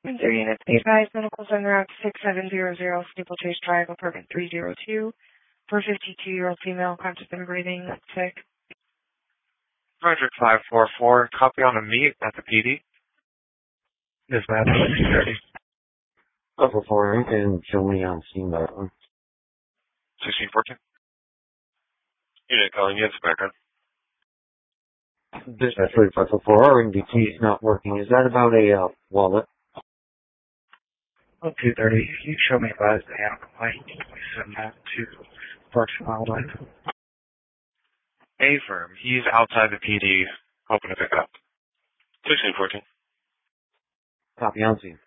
And 3 units, 8 medical center route 6700, Steeplechase Drive, apartment 302, for a 52-year-old female, conscious and breathing, sick. Roger 544, copy on a meet at the PD. Yes, ma'am. 230. Upper 4, and show me on scene that one. 1614. Unit calling you, background. Dispatch 3544, our NDT is not working. Is that about a wallet? 230. You show me advised the animal complaint. We send that to Parks and Wildlife. A-firm, he's outside the PD, hoping to pick up. 1614. Copy on scene.